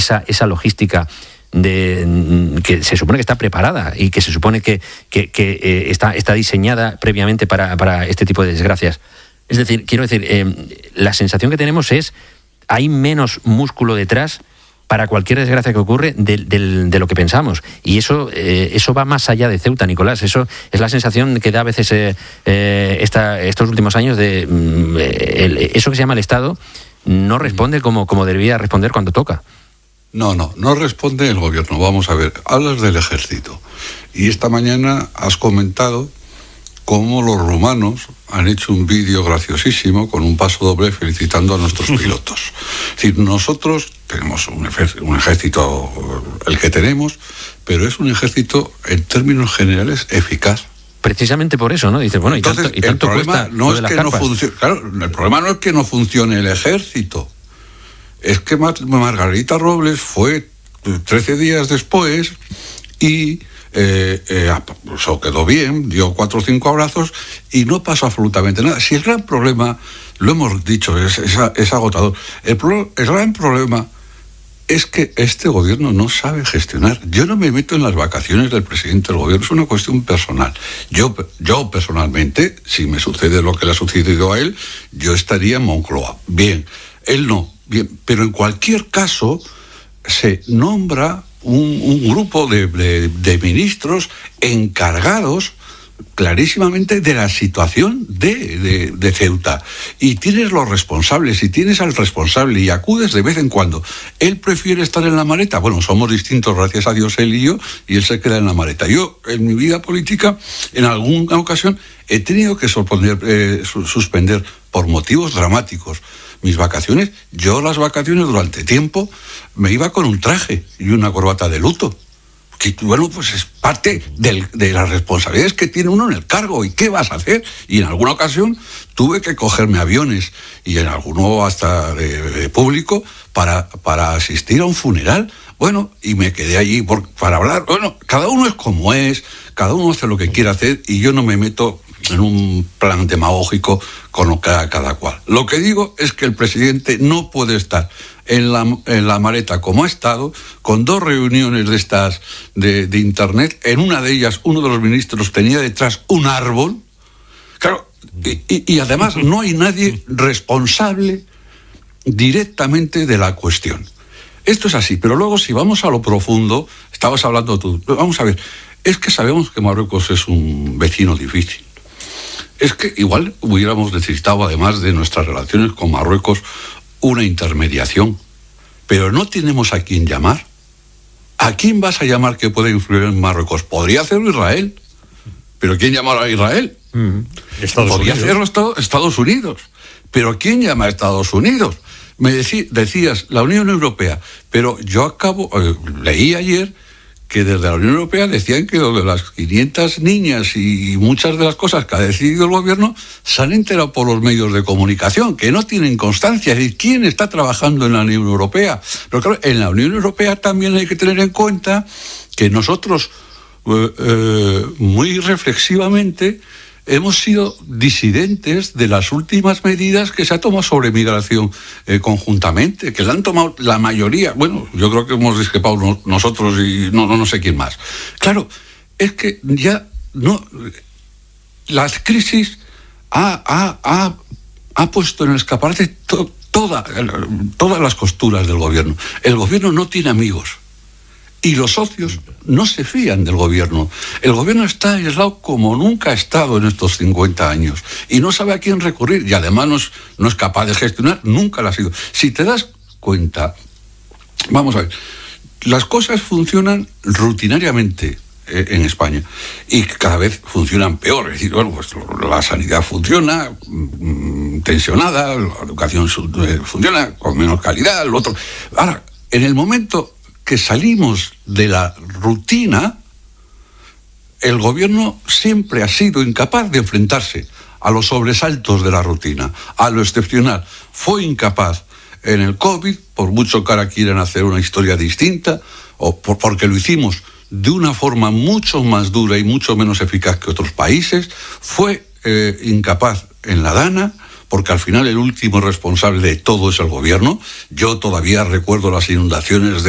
esa logística que se supone que está preparada y que se supone que está diseñada previamente para este tipo de desgracias. Es decir, quiero decir, la sensación que tenemos es hay menos músculo detrás para cualquier desgracia que ocurre de lo que pensamos. Y eso va más allá de Ceuta, Nicolás. Eso es la sensación que da a veces estos últimos años de eso que se llama el Estado no responde como debería responder cuando toca. No responde el gobierno. Vamos a ver, hablas del ejército. Y esta mañana has comentado cómo los rumanos han hecho un vídeo graciosísimo con un paso doble felicitando a nuestros pilotos. Es decir, nosotros tenemos un ejército, el que tenemos, pero es un ejército, en términos generales, eficaz. Precisamente por eso, ¿no? Dices, bueno, entonces, y tanto el problema no es que no funcione. Claro, el problema no es que no funcione el ejército. Es que Margarita Robles fue 13 días después y eso quedó bien, dio 4 o 5 abrazos y no pasó absolutamente nada. Si el gran problema, lo hemos dicho, es agotador. El gran problema es que este gobierno no sabe gestionar. Yo no me meto en las vacaciones del presidente del gobierno, es una cuestión personal. Yo personalmente, si me sucede lo que le ha sucedido a él, yo estaría en Moncloa. Bien, él no. Bien, pero en cualquier caso se nombra un grupo de ministros encargados clarísimamente de la situación de Ceuta. Y tienes los responsables, y tienes al responsable, y acudes de vez en cuando. Él prefiere estar en la maleta. Bueno, somos distintos, gracias a Dios, él y yo, y él se queda en la maleta. Yo, en mi vida política, en alguna ocasión, he tenido que suspender por motivos dramáticos mis vacaciones. Yo las vacaciones durante tiempo me iba con un traje y una corbata de luto. Que, bueno, pues es parte de las responsabilidades que tiene uno en el cargo. ¿Y qué vas a hacer? Y en alguna ocasión tuve que cogerme aviones, y en alguno hasta de público, para asistir a un funeral. Bueno, y me quedé allí para hablar. Bueno, cada uno es como es, cada uno hace lo que quiere hacer, y yo no me meto en un plan demagógico con lo que haga cada cual. Lo que digo es que el presidente no puede estar en la maleta como ha estado, con 2 reuniones de estas de internet. En una de ellas, uno de los ministros tenía detrás un árbol. Claro, y además no hay nadie responsable directamente de la cuestión. Esto es así, pero luego si vamos a lo profundo, estabas hablando tú, vamos a ver, es que sabemos que Marruecos es un vecino difícil. Es que igual hubiéramos necesitado, además de nuestras relaciones con Marruecos, una intermediación. Pero no tenemos a quién llamar. ¿A quién vas a llamar que pueda influir en Marruecos? Podría hacerlo Israel. ¿Pero quién llamará a Israel? Podría hacerlo Estados Unidos. ¿Pero quién llama a Estados Unidos? Me decías, la Unión Europea. Pero yo leí ayer que desde la Unión Europea decían que lo de las 500 niñas y muchas de las cosas que ha decidido el gobierno se han enterado por los medios de comunicación, que no tienen constancia. Es decir, ¿quién está trabajando en la Unión Europea? Pero claro, en la Unión Europea también hay que tener en cuenta que nosotros, muy reflexivamente, hemos sido disidentes de las últimas medidas que se ha tomado sobre migración conjuntamente, que la han tomado la mayoría. Bueno, yo creo que hemos discrepado nosotros y no sé quién más. Claro, es que ya no. La crisis ha puesto en el escaparate todas las costuras del gobierno. El gobierno no tiene amigos. Y los socios no se fían del gobierno. El gobierno está aislado como nunca ha estado en estos 50 años. Y no sabe a quién recurrir. Y además no es capaz de gestionar, nunca lo ha sido. Si te das cuenta, vamos a ver, las cosas funcionan rutinariamente en España. Y cada vez funcionan peor. Es decir, bueno, pues la sanidad funciona tensionada, la educación funciona con menos calidad, lo otro. Ahora, en el momento que salimos de la rutina, el gobierno siempre ha sido incapaz de enfrentarse a los sobresaltos de la rutina, a lo excepcional. Fue incapaz en el COVID, por mucho que ahora quieran hacer una historia distinta, o porque lo hicimos de una forma mucho más dura y mucho menos eficaz que otros países. Fue incapaz en la Dana, porque al final el último responsable de todo es el gobierno. Yo todavía recuerdo las inundaciones